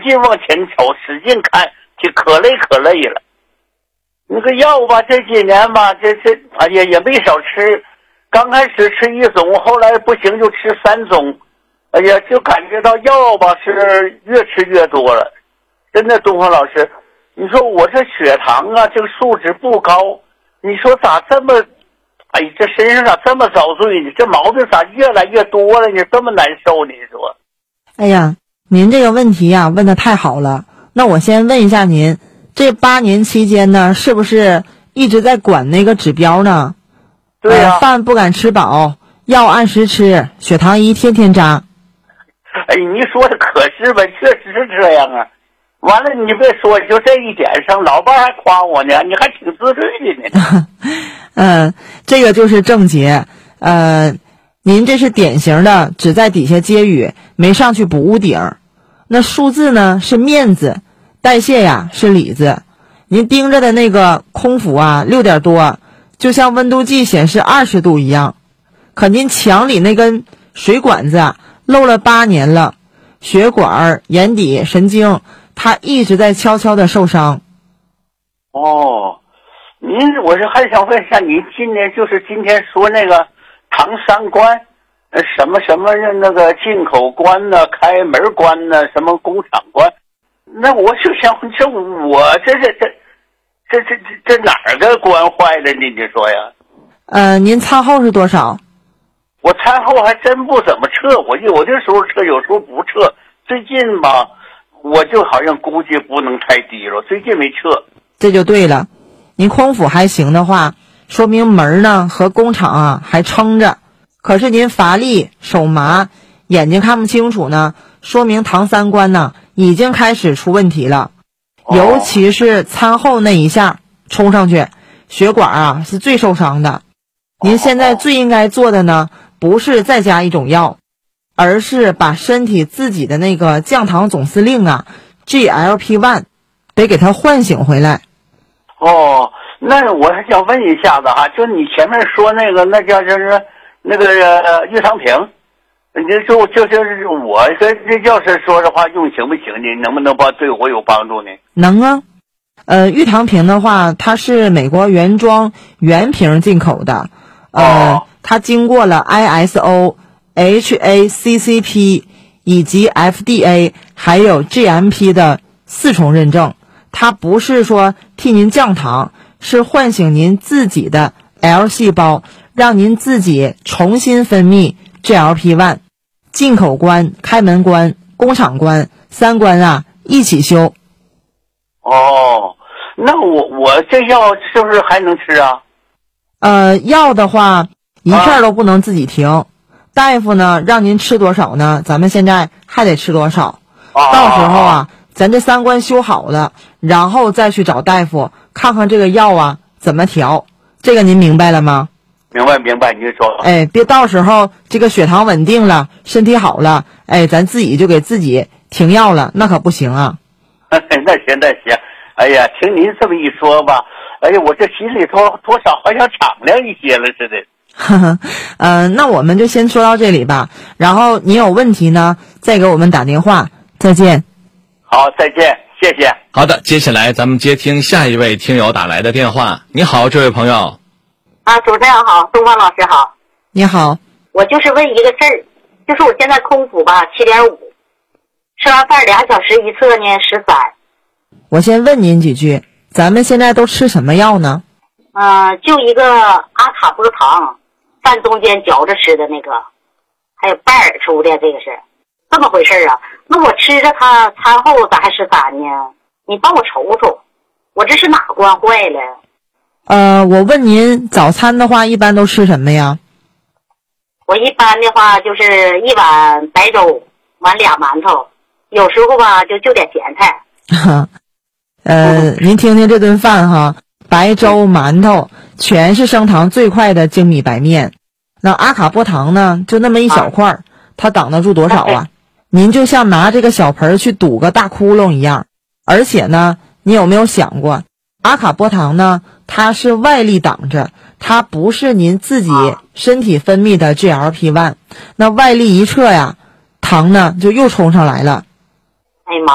劲往前瞅，使劲看，就可累了。那个药吧，这几年吧，哎呀也没少吃，刚开始吃1种，后来不行就吃3种，哎呀就感觉到药吧是越吃越多了。真的，东方老师，你说我这血糖啊，这个数值不高，你说咋这么，哎，这身上咋这么遭罪呢？这毛病咋越来越多了呢？这么难受呢？你说？ 哎呀，您这个问题呀，问得太好了。那我先问一下您，这8年期间呢，是不是一直在管那个指标呢？ 对呀。 饭不敢吃饱，药按时吃，血糖仪天天扎。 哎，你说的可是吧？确实是这样啊。完了，你别说，就这一点上，老伴还夸我呢，你还挺自律的呢。这个就是症结。您这是典型的只在底下接雨，没上去补屋顶。那数字呢是面子，代谢呀是里子。您盯着的那个空腹啊6点多，就像温度计显示20度一样。可您墙里那根水管子啊漏了8年了，血管、眼底、神经，它一直在悄悄的受伤。 哦，我是还想问一下，您今天说那个唐3关，什么那个进口关呢、开门关呢、什么工厂关，那我就想我这哪个关坏了呢？你说呀？ 您餐后是多少？ 我餐后还真不怎么测，我有的时候测，有时候不测。最近吧，我就好像估计不能太低了，最近没测。 这就对了，您空腹还行的话，说明门呢和工厂啊还撑着。可是您乏力、手麻、眼睛看不清楚呢，说明唐3关呢已经开始出问题了。尤其是餐后那一下冲上去，血管啊是最受伤的。您现在最应该做的呢，不是再加一种药，而是把身体自己的那个降糖总司令啊 GLP-1 得给它唤醒回来。 哦，那我还想问一下子哈，就你前面说那个，那叫就是那个玉堂平，就是我这要是说的话用行不行呢？能不能对我有帮助呢？ 能啊。玉堂平的话，它是美国原装原瓶进口的，它经过了 ISO、HACCP 以及 FDA 还有 GMP 的4重认证。它不是说替您降糖，是唤醒您自己的 L 细胞，让您自己重新分泌 GLP-1。进口关、开门关、工厂关3关啊一起修。 哦，那我这药是不是还能吃啊？ 药的话一片都不能自己停。大夫呢让您吃多少呢，咱们现在还得吃多少。到时候啊咱这3关修好了，然后再去找大夫看看这个药啊怎么调。这个您明白了吗？ 明白，您说。 别到时候这个血糖稳定了，身体好了，咱自己就给自己停药了，那可不行啊。 那行。哎呀，听您这么一说吧，哎呀，我这心里头多少好像敞亮一些了似的。那我们就先说到这里吧。然后你有问题呢，再给我们打电话。再见。 好，再见，谢谢。 好的，接下来咱们接听下一位听友打来的电话。你好，这位朋友。 主持人好，东方老师好。 你好。 我就是问一个事儿，就是我现在空腹吧7.5，吃完饭2小时一测呢13。 我先问您几句，咱们现在都吃什么药呢？ 就一个阿卡波糖，饭中间嚼着吃的那个，还有拜耳出的，这个是这么回事啊。那我吃着它餐后咋还13呢？你帮我瞅瞅，我这是哪关坏了？ 我问您，早餐的话一般都吃什么呀？ 我一般的话就是1碗白粥，碗2馒头，有时候吧就点咸菜。 您听听这顿饭哈，白粥、馒头，全是升糖最快的精米白面。那阿卡波糖呢，就那么一小块，它挡得住多少啊？您就像拿这个小盆去堵个大窟窿一样。而且呢，你有没有想过，阿卡波糖呢，它是外力挡着，它不是您自己身体分泌的 GLP-1。那外力一撤呀，糖呢就又冲上来了。 哎呀妈！